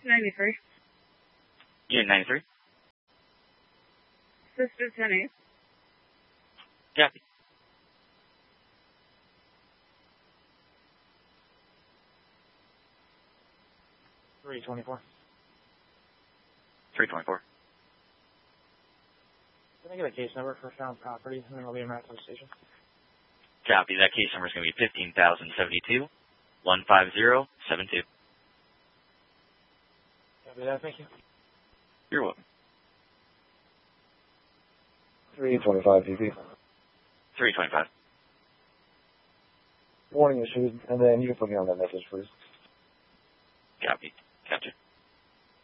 93. Unit 93. Sister 10-8. Copy. $324. 324. Can I get a case number for found property, and then I'll be in Rathbone Station? Copy. That case number is going to be 15,072 15072. Copy that, thank you. You're welcome. 325 PP. 325. Warning issued, and then you can put me on that message, please. Copy.